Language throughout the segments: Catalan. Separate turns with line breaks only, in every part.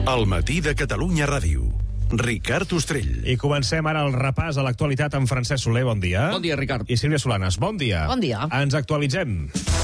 El matí de Catalunya Ràdio. Ricard Ostrell.
I comencem ara el repàs a l'actualitat amb Francesc Soler, bon dia.
Bon dia, Ricard.
I Sílvia Solanes, bon dia.
Bon dia.
Ens actualitzem.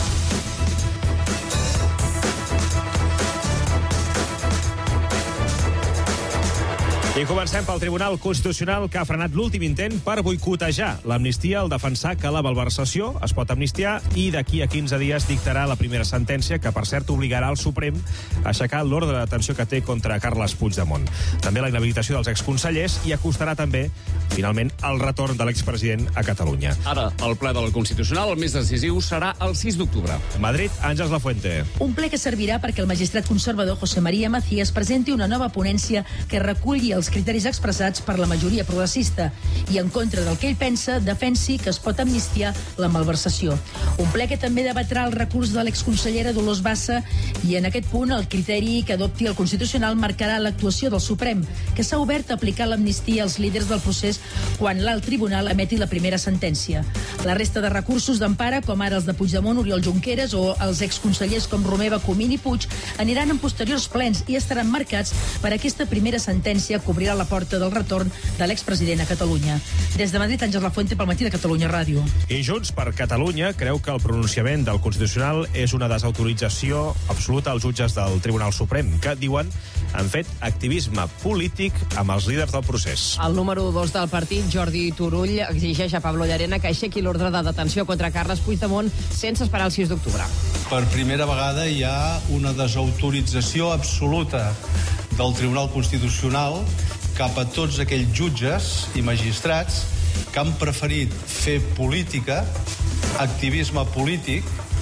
I comencem pel Tribunal Constitucional, que ha frenat l'últim intent per boicotejar l'amnistia al defensar que la malversació es pot amnistiar i d'aquí a 15 dies dictarà la primera sentència, que per cert obligarà el Suprem a aixecar l'ordre de detenció que té contra Carles Puigdemont. També la inhabilitació dels exconsellers i acostarà també, finalment, el retorn de l'expresident a Catalunya.
Ara, el ple del Constitucional, el més decisiu, serà el 6 d'octubre.
Madrid, Àngels Lafuente.
Un ple que servirà perquè el magistrat conservador José María Macías presenti una nova ponència que reculli els criteris expressats per la majoria progressista i, en contra del que ell pensa, defensi que es pot amnistiar la malversació. Un ple que també debatrà el recurs de l'exconsellera Dolors Bassa i, en aquest punt, el criteri que adopti el Constitucional marcarà l'actuació del Suprem, que s'ha obert a aplicar l'amnistia als líders del procés quan l'alt tribunal emeti la primera sentència. La resta de recursos d'empara, com ara els de Puigdemont, Oriol Junqueras o els exconsellers com Romeva, Comín i Puig, aniran en posteriors plens i estaran marcats per aquesta primera sentència que obrirà la porta del retorn de l'expresident a Catalunya. Des de Madrid, Àngels Lafuente, pel matí de Catalunya Ràdio.
I Junts per Catalunya creu que el pronunciament del Constitucional és una desautorització absoluta als jutges del Tribunal Suprem, que, diuen, han fet activisme polític amb els líders del procés.
El número 2 del partit, Jordi Turull, exigeix a Pablo Llarena que aixequi l'ordre de detenció contra Carles Puigdemont sense esperar el 6 d'octubre.
Per primera vegada hi ha una desautorització absoluta del Tribunal Constitucional cap a tots aquells jutges i magistrats que han preferit fer política, activisme polític,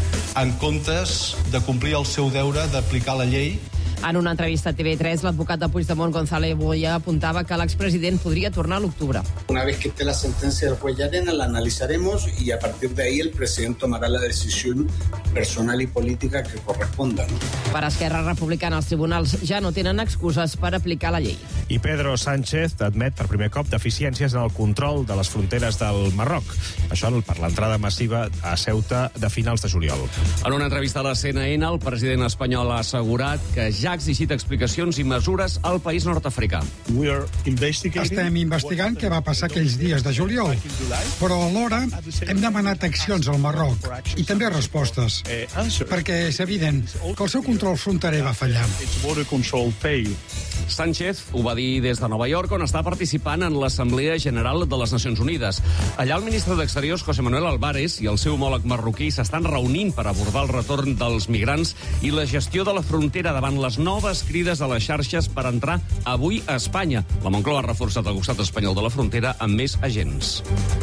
en comptes de complir el seu deure d'aplicar la llei.
En una entrevista a TV3, l'advocat de Puigdemont, González Boya, apuntava que l'expresident podria tornar a l'octubre.
Una vez que esté la sentencia del juez Llarena, la analizaremos y a partir de ahí el presidente tomará la decisión personal y política que corresponda.
Per Esquerra Republicana, els tribunals ja no tenen excuses per aplicar la llei.
I Pedro Sánchez admet per primer cop deficiències en el control de les fronteres del Marroc. Això per l'entrada massiva a Ceuta de finals de juliol.
En una entrevista a la CNN, el president espanyol ha assegurat que ja ha exigit explicacions i mesures al país nord-africà.
Estem investigant què va passar aquells dies de juliol, però alhora hem demanat accions al Marroc i també respostes, perquè és evident que el seu control fronterer va fallar.
Sánchez ho va dir des de Nova York, on està participant en l'Assemblea General de les Nacions Unides. Allà el ministre d'Exteriors, José Manuel Álvarez, i el seu homòleg marroquí s'estan reunint per abordar el retorn dels migrants i la gestió de la frontera davant les noves crides a les xarxes per entrar avui a Espanya. La Moncloa ha reforçat el costat espanyol de la frontera amb més agents.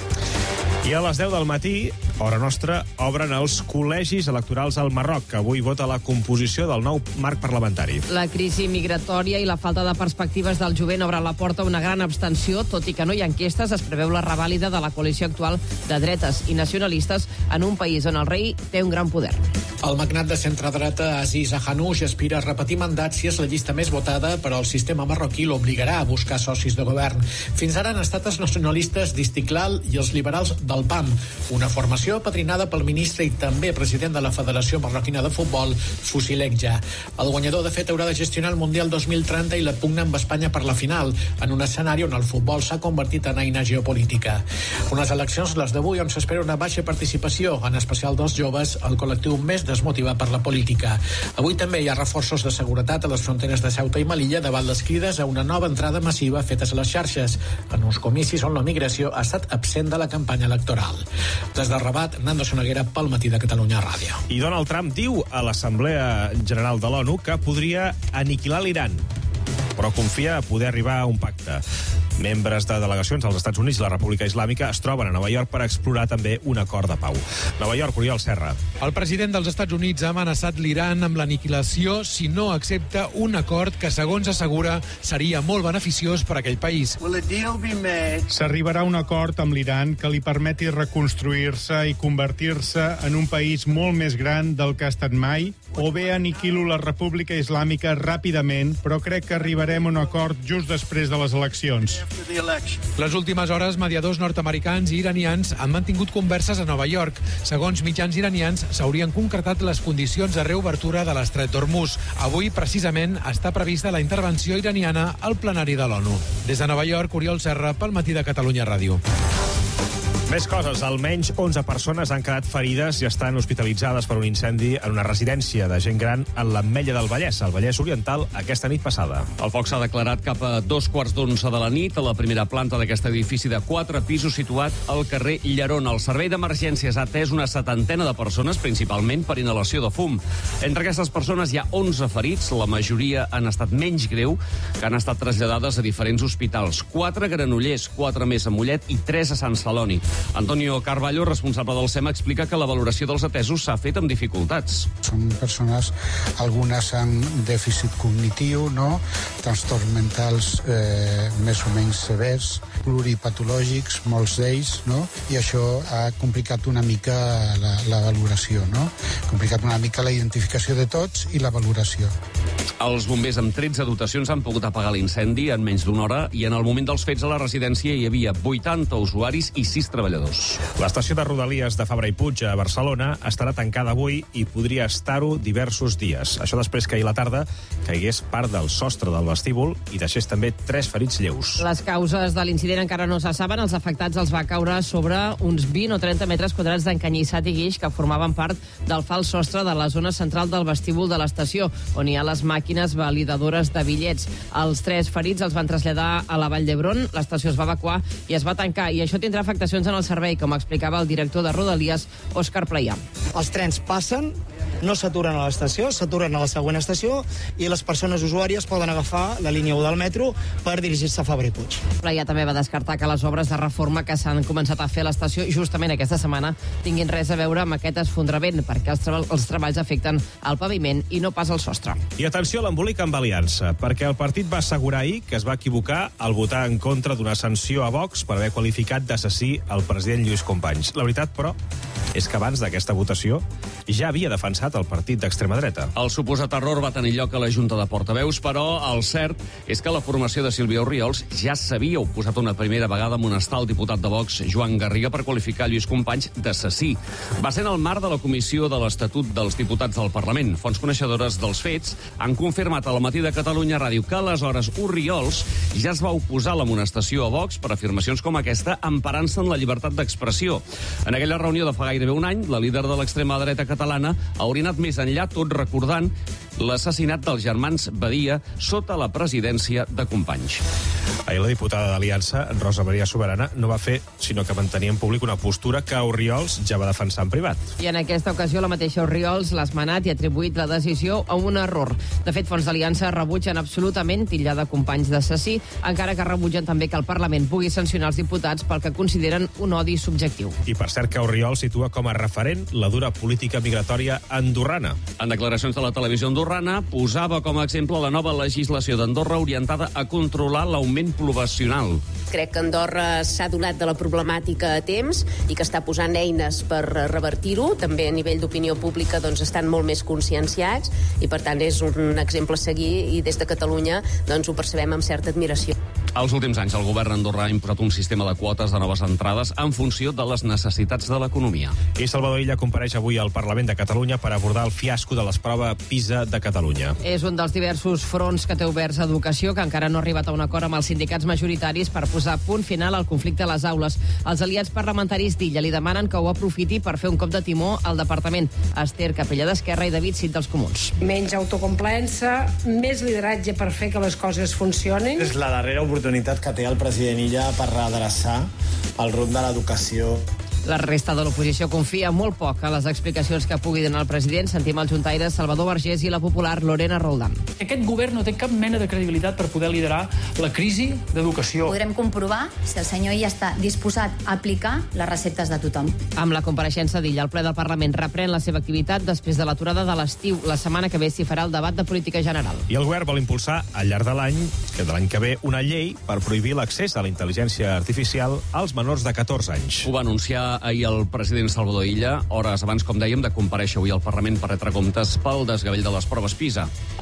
I a les 10 del matí, hora nostra, obren els col·legis electorals al Marroc, que avui vota la composició del nou marc parlamentari.
La crisi migratòria i la falta de perspectives del jovent obren la porta a una gran abstenció, tot i que no hi ha enquestes, es preveu la revàlida de la coalició actual de dretes i nacionalistes en un país on el rei té un gran poder.
El magnat de centredreta Aziz Hanouch aspira a repetir mandats si és la llista més votada, però el sistema marroquí l'obligarà a buscar socis de govern. Fins ara han estat els nacionalistes d'Istiklal i els liberals del PAM, una formació patrinada pel ministre i també president de la Federació Marroquina de Futbol, Fusilekja. El guanyador, de fet, haurà de gestionar el Mundial 2030 i la pugna amb Espanya per la final, en un escenari on el futbol s'ha convertit en eina geopolítica. Unes eleccions, les d'avui, on s'espera una baixa participació, en especial dels joves, el col·lectiu més desmotivat per la política. Avui també hi ha reforços de seguretat a les fronteres de Ceuta i Melilla davant les crides a una nova entrada massiva fetes a les xarxes, en uns comicis on la migració ha estat absent de la campanya electoral. Des de Rabat, Nando Soneguera, pel matí de Catalunya Ràdio.
I Donald Trump diu a l'Assemblea General de l'ONU que podria aniquilar l'Iran, però confia a poder arribar a un pacte. Membres de delegacions dels Estats Units i la República Islàmica es troben a Nova York per explorar també un acord de pau. Nova York, Oriol Serra.
El president dels Estats Units ha amenaçat l'Iran amb l'aniquilació si no accepta un acord que, segons assegura, seria molt beneficiós per a aquell país.
S'arribarà a un acord amb l'Iran que li permeti reconstruir-se i convertir-se en un país molt més gran del que ha estat mai, o bé aniquilo la República Islàmica ràpidament, però crec que arribarem a un acord just després de les eleccions.
Les últimes hores, mediadors nord-americans i iranians han mantingut converses a Nova York. Segons mitjans iranians, s'haurien concretat les condicions de reobertura de l'estret d'Hormuz. Avui, precisament, està prevista la intervenció iraniana al plenari de l'ONU. Des de Nova York, Oriol Serra, pel Matí de Catalunya Ràdio.
Més coses. Almenys 11 persones han quedat ferides i estan hospitalitzades per un incendi en una residència de gent gran en l'Ametlla del Vallès, al Vallès Oriental, aquesta nit passada.
El foc s'ha declarat cap a 2:15 de la nit a la primera planta d'aquest edifici de 4 pisos situat al carrer Llerona. El servei d'emergències ha atès una 70 de persones, principalment per inhalació de fum. Entre aquestes persones hi ha 11 ferits, la majoria han estat menys greu, que han estat traslladades a diferents hospitals. 4 a Granollers, 4 més a Mollet i 3 a Sant Celoni. Antonio Carballo, responsable del SEM, explica que la valoració dels atesos s'ha fet amb dificultats.
Són persones, algunes amb dèficit cognitiu, no? Trastorns mentals més o menys severs, pluripatològics, molts d'ells, no? I això ha complicat una mica la valoració, no? Complicat una mica la identificació de tots i la valoració.
Els bombers amb 13 dotacions han pogut apagar l'incendi en menys d'una hora i en el moment dels fets a la residència hi havia 80 usuaris i 6 treballadors.
L'estació de Rodalies de Fabra i Puig a Barcelona estarà tancada avui i podria estar-ho diversos dies. Això després que ahir a la tarda caigués part del sostre del vestíbul i deixés també 3 ferits lleus.
Les causes de l'incident encara no se saben. Els afectats els va caure sobre uns 20 o 30 metres quadrats d'encanyissat i guix que formaven part del fals sostre de la zona central del vestíbul de l'estació, on hi ha les màquines validadores de bitllets. Els 3 ferits els van traslladar a la Vall d'Hebron, l'estació es va evacuar i es va tancar, i això tindrà afectacions en el servei, com explicava el director de Rodalies, Òscar Pleià.
Els trens passen, no s'aturen a l'estació, s'aturen a la següent estació i les persones usuàries poden agafar la línia 1 del metro per dirigir-se a Fabra i Puig.
Pleià també va descartar que les obres de reforma que s'han començat a fer a l'estació justament aquesta setmana tinguin res a veure amb aquest esfondrament, perquè els treballs afecten el paviment i no pas el sostre.
I atenció a l'embolic amb Aliança, perquè el partit va assegurar ahir que es va equivocar al votar en contra d'una sanció a Vox per haver qualificat d'assassí el president Lluís Companys. La veritat, però, és que abans d'aquesta votació ja havia defensat el partit d'extrema dreta.
El suposat error va tenir lloc a la Junta de Portaveus, però el cert és que la formació de Sílvia Orriols ja s'havia oposat una primera vegada a amonestar el diputat de Vox, Joan Garriga, per qualificar Lluís Companys d'assassí. Va ser en el marc de la Comissió de l'Estatut dels Diputats del Parlament. Fonts coneixedores dels fets han confirmat al Matí de Catalunya Ràdio que aleshores Orriols ja es va oposar a l'amonestació a Vox per afirmacions com aquesta, emparant-se en la llibertat d'expressió. En aquella reunió de fa gairebé un any, la líder de l'extrema dreta catalana hauria anat més enllà, tot recordant l'assassinat dels germans Badia sota la presidència de Companys.
Ahir la diputada d'Aliança, Rosa Maria Soberana, no va fer sinó que mantenir en públic una postura que Orriols ja va defensar en privat.
I en aquesta ocasió la mateixa Orriols l'ha esmenat i ha atribuït la decisió a un error. De fet, fonts d'Aliança rebutgen absolutament titllar de Companys d'assassí, encara que rebutgen també que el Parlament pugui sancionar els diputats pel que consideren un odi subjectiu.
I per cert que Orriols situa com a referent la dura política migratòria andorrana.
En declaracions de la televisió andorrana, posava com a exemple la nova legislació d'Andorra orientada a controlar l'augment poblacional.
Crec que Andorra s'ha donat de la problemàtica a temps i que està posant eines per revertir-ho. També a nivell d'opinió pública estan molt més conscienciats i, per tant, és un exemple a seguir i des de Catalunya ho percebem amb certa admiració.
Els últims anys, el govern andorrà ha imposat un sistema de quotes de noves entrades en funció de les necessitats de l'economia.
I Salvador Illa compareix avui al Parlament de Catalunya per abordar el fiasco de l'esprova PISA de Catalunya.
És un dels diversos fronts que té oberts a Educació, que encara no ha arribat a un acord amb els sindicats majoritaris per posar punt final al conflicte a les aules. Els aliats parlamentaris d'Illa li demanen que ho aprofiti per fer un cop de timó al departament. Esther Capella d'Esquerra i David Cid dels Comuns.
Menys autocomplaença, més lideratge per fer que les coses funcionin.
És la darrera oportunitat que té el president Illa per redreçar el rumb de l'educació.
La resta de l'oposició confia molt poc a les explicacions que pugui donar el president. Sentim el juntaire Salvador Vergés i la popular Lorena Roldán.
Aquest govern no té cap mena de credibilitat per poder liderar la crisi d'educació.
Podrem comprovar si el senyor Illa està disposat a aplicar les receptes de tothom.
Amb la compareixença d'Illa, el ple del Parlament reprèn la seva activitat després de l'aturada de l'estiu. La setmana que ve s'hi farà el debat de política general.
I el govern vol impulsar al llarg de l'any que ve una llei per prohibir l'accés a la intel·ligència artificial als menors de 14 anys.
Ho va anunciar ahir el president Salvador Illa, hores abans, com dèiem, de comparèixer avui al Parlament per retre comptes pel desgavell de les proves PISA.
El Departament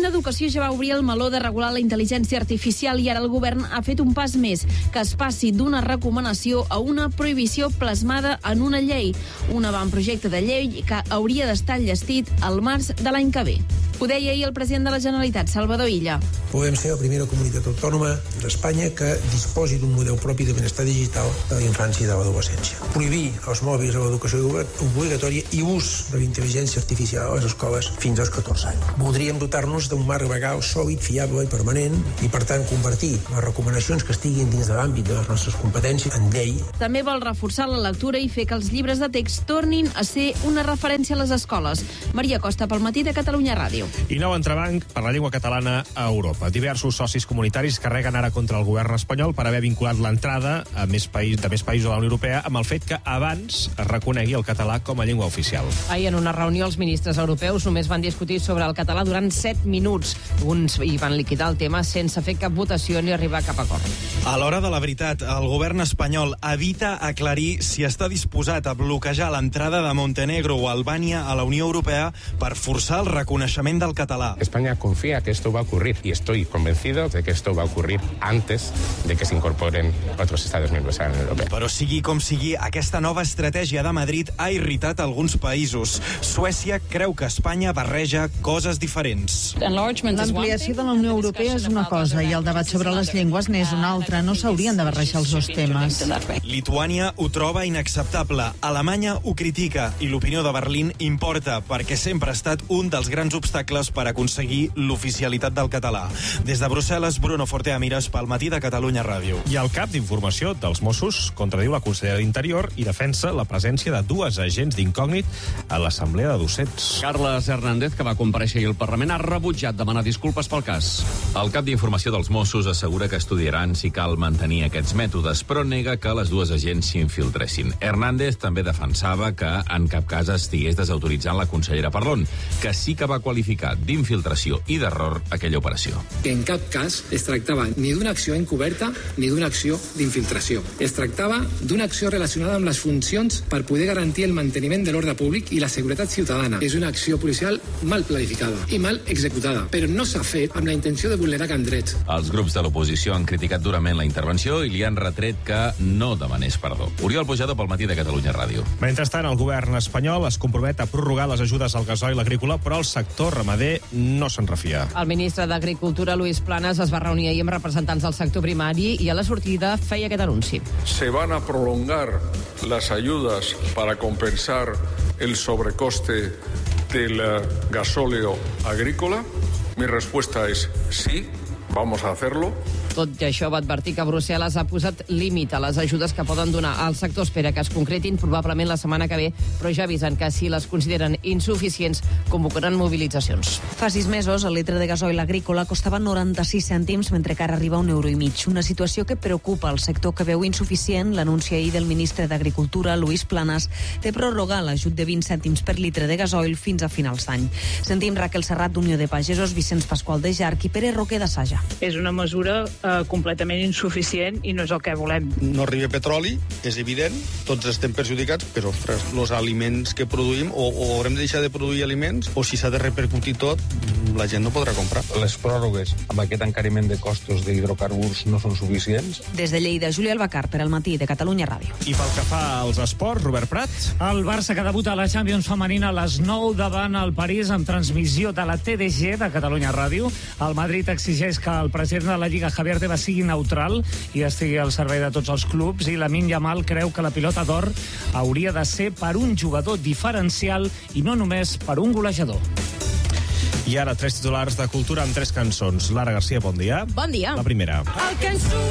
Departament d'Educació ja va obrir el meló de regular la intel·ligència artificial i ara el govern ha fet un pas més, que es passi d'una recomanació a una prohibició plasmada en una llei, un avantprojecte de llei que hauria d'estar enllestit al març de l'any que ve. Ho deia ahir el president de la Generalitat, Salvador Illa.
Podem ser la primera comunitat autònoma d'Espanya que disposi d'un model propi de benestar digital de la infància i de l'adolescència. Prohibir els mòbils a l'educació obligatòria i ús de la intel·ligència artificial a les escoles fins als 14 anys. Voldríem dotar-nos d'un marc legal sòlid, fiable i permanent i, per tant, convertir les recomanacions que estiguin dins de l'àmbit de les nostres competències en llei.
També vol reforçar la lectura i fer que els llibres de text tornin a ser una referència a les escoles. Maria Costa, pel Matí de Catalunya Ràdio.
I nou entrebanc per la llengua catalana a Europa. Diversos socis comunitaris carreguen ara contra el govern espanyol per haver vinculat l'entrada de més països de la Unió Europea amb el fet que abans es reconegui el català com a llengua oficial.
Ahir en una reunió els ministres europeus només van discutir sobre el català durant 7 minuts. Uns hi van liquidar el tema sense fer cap votació ni arribar a cap acord.
A l'hora de la veritat, el govern espanyol evita aclarir si està disposat a bloquejar l'entrada de Montenegro o Albània a la Unió Europea per forçar el reconeixement del català.
España confía que esto va a ocurrir y estoy convencido de que esto va a ocurrir antes de que se incorporen otros Estados miembros a la Unión Europea.
Però sigui com sigui, aquesta nova estratègia de Madrid ha irritat alguns països. Suècia creu que Espanya barreja coses diferents.
L'ampliació de la Unió Europea és una cosa i el debat sobre les llengües n'és una altra. No s'haurien de barrejar els dos temes.
Lituània ho troba inacceptable. Alemanya ho critica i l'opinió de Berlín importa perquè sempre ha estat un dels grans obstacles per aconseguir l'oficialitat del català. Des de Brussel·les, Bruno Fortea Mires pel Matí de Catalunya Ràdio.
I el cap d'informació dels Mossos contradiu la consellera d'Interior i defensa la presència de 2 agents d'incògnit a l'Assemblea de Docents.
Carles Hernández, que va comparèixer ahir al Parlament, ha rebutjat demanar disculpes pel cas.
El cap d'informació dels Mossos assegura que estudiaran si cal mantenir aquests mètodes, però nega que les 2 agents s'infiltressin. Hernández també defensava que en cap cas estigués desautoritzant la consellera Parlon, que sí que va qualificar d'infiltració i d'error aquella operació.
En cap cas es tractava ni d'una acció encoberta ni d'una acció d'infiltració. Es tractava d'una acció relacionada amb les funcions per poder garantir el manteniment de l'ordre públic i la seguretat ciutadana. És una acció policial mal planificada i mal executada, però no s'ha fet amb la intenció de vulnerar cap dret.
Els grups de l'oposició han criticat durament la intervenció i li han retret que no demanés perdó. Oriol Pujado pel Matí de Catalunya Ràdio.
Mentrestant, el govern espanyol es compromet a prorrogar les ajudes al gasoil agrícola, però el sector ramader no se'n refia.
El ministre d'Agricultura, Luis Planas, es va reunir ahir amb representants del sector primari i a la sortida feia aquest anunci.
¿Se van a prolongar las ayudas para compensar el sobrecoste del gasóleo agrícola? Mi respuesta es sí, vamos a hacerlo.
Tot i això, va advertir que Brussel·les ha posat límit a les ajudes que poden donar. El sector espera que es concretin probablement la setmana que ve, però ja avisen que si les consideren insuficients, convocaran mobilitzacions.
Fa 6 mesos, el litre de gasoil agrícola costava 96 cèntims, mentre que ara arriba a €1,5. Una situació que preocupa el sector, que veu insuficient l'anunci ahir del ministre d'Agricultura, Luis Planas, de prorrogar l'ajut de 20 cèntims per litre de gasoil fins a finals d'any. Sentim Raquel Serrat, d'Unió de Pagesos, Vicenç Pasqual de Jarc i Pere Roquer de Saja.
És una mesura completament insuficient i no és el que volem.
No arriba petroli, és evident, tots estem perjudicats, però, ostres, els aliments que produïm, o haurem de deixar de produir aliments, o si s'ha de repercutir tot, la gent no podrà comprar.
Les pròrrogues amb aquest encariment de costos d'hidrocarburs no són suficients.
Des de Lleida, Júlia Albacar, per al Matí de Catalunya Ràdio.
I pel que fa als esports, Robert Prat.
El Barça, que debuta a la Champions femenina a les 9 davant el París amb transmissió de la TDG de Catalunya Ràdio. El Madrid exigeix que el president de la Lliga, Javier Tebas, sigui neutral i estigui al servei de tots els clubs, i Lamine Yamal creu que la pilota d'or hauria de ser per un jugador diferencial i no només per un golejador.
I ara 3 titulars de cultura amb 3 cançons. Lara Garcia, bon dia.
Bon dia.
La primera.
El que ens